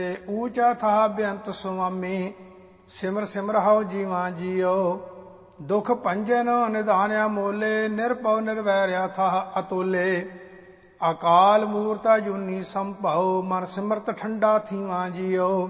ਊਚਾ ਥਾ ਬੇਅੰਤ ਸੁਆਮੀ, ਸਿਮਰ ਸਿਮਰ ਹਉ ਜੀਵਾ ਜੀਓ। ਦੁਖ ਭੰਜਨ ਨਿਧਾਨ ਅਮੋਲੇ, ਨਿਰਭਉ ਨਿਰਵੈਰ ਥਾ ਅਤੁਲੇ। ਅਕਾਲ ਮੂਰਤ ਜੂਨੀ ਸੰਭਉ, ਮਨ ਸਿਮਰਤ ਠੰਡਾ ਥੀਵਾ ਜੀਓ।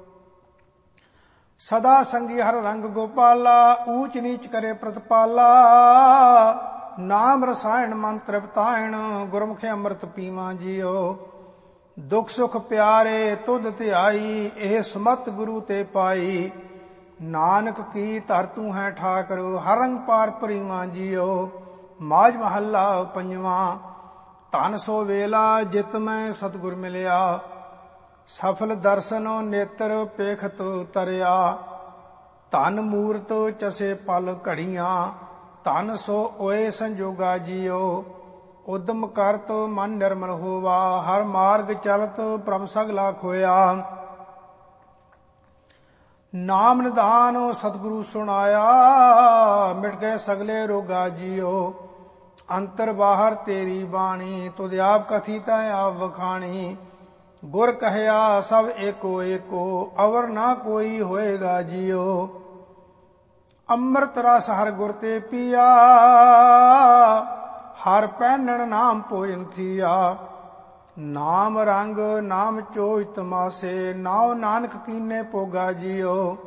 ਸਦਾ ਸੰਗੀ ਹਰ ਰੰਗ ਗੋਪਾਲਾ, ਊਚ ਨੀਚ ਕਰੇ ਪ੍ਰਤਪਾਲਾ। ਨਾਮ ਰਸਾਇਣ ਮਨ ਤ੍ਰਿਪਤਾਇਣ, ਗੁਰਮੁਖ ਅੰਮ੍ਰਿਤ ਪੀਵਾ ਜੀਓ। ਦੁਖ ਸੁਖ ਪਿਆਰੇ ਤੁਧ ਧਿਆਈ, ਇਹ ਸੁਮਤ ਗੁਰੂ ਤੇ ਪਾਈ। ਨਾਨਕ ਕੀ ਧਰ ਤੂੰ ਹੈ ਠਾਕਰ, ਹਰ ਰੰਗ ਪਾਰ ਭਰੀਵਾ ਜੀਓ। ਮਾਝ ਮਹੱਲਾ ਪੰਜਵਾਂ। ਧਨ ਸੋ ਵੇਲਾ ਜਿਤ ਮੈਂ ਸਤਿਗੁਰ ਮਿਲਿਆ, ਸਫਲ ਦਰਸ਼ਨ ਨੇਤਰ ਪੇਖਤ ਤਰਿਆ। ਧਨ ਮੂਰਤ ਚਸੇ ਪਲ ਘੜੀਆਂ, ਧਨ ਸੋ ਓਏ ਸੰਜੋਗਾ ਜੀਓ। ਉਦਮ ਕਰਤ ਮਨ ਨਿਰਮਲ ਹੋਵਾ, ਹਰ ਮਾਰਗ ਚਲਤ ਪ੍ਰਮ ਸਗਲਾ ਖੋਇਆ। ਨਾਮ ਨਿਧਾਨ ਸਤਿਗੁਰੂ ਸੁਣਾਇਆ, ਮਿਟ ਗਏ ਸਗਲੇ ਰੋਗਾ ਜੀਓ। ਅੰਤਰ ਬਾਹਰ ਤੇਰੀ ਬਾਣੀ, ਤੁਧ ਆਪ ਕਥਿਤਾ ਆਪ ਵਖਾਣੀ। ਗੁਰ ਕਹਿਆ ਸਭ ਏਕੋ ਏਕੋ, ਅਵਰ ਨਾ ਕੋਈ ਹੋਏਗਾ ਜੀਓ। ਅੰਮ੍ਰਿਤ ਰਸ ਹਰ ਗੁਰ ਤੇ ਪੀਆ, ਹਰ ਪਹਿਨਣ ਨਾਮ ਭੋਜਨ ਥੀਆ। ਨਾਮ ਰੰਗ ਨਾਮ ਚੋਜ ਤਮਾਸੇ, ਨਾਉ ਨਾਨਕ ਕੀਨੇ ਭੋਗਾ ਜੀਓ।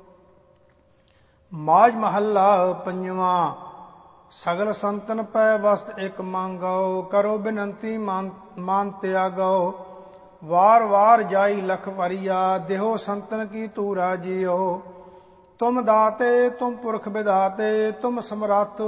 ਮਾਝ ਮਹੱਲਾ ਪੰਜਵਾਂ। ਸਗਲ ਸੰਤਨ ਪੈ ਵਸਤ ਇਕ ਮੰਗੋ, ਕਰੋ ਬਿਨੰਤੀ ਮਾਨ ਤਿਆਗੋ। ਵਾਰ ਵਾਰ ਜਾਈ ਲਖ ਵਰੀਆ, ਦੇਹੋ ਸੰਤਨ ਕੀ ਤੂਰਾ ਜੀਓ। ਤੁਮ ਦਾਤੇ ਤੁਮ ਪੁਰਖ ਵਿਦਾਤੇ, ਤੁਮ ਸਮਰੱਥ